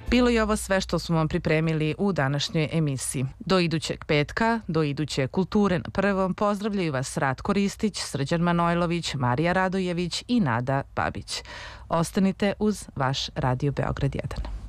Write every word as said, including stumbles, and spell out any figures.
Bilo je ovo sve što smo vam pripremili u današnjoj emisiji. Do idućeg petka, do iduće Kulture na prvom, pozdravljaju vas Ratko Ristić, Srđan Manojlović, Marija Radojević i Nada Babić. Ostanite uz vaš Radio Beograd jedan.